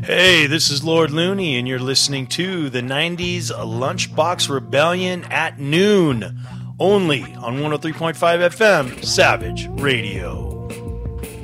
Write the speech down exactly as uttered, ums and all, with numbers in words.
Hey, this is Lord Looney, and you're listening to the nineties Lunchbox Rebellion at noon, only on one oh three point five F M, Savage Radio.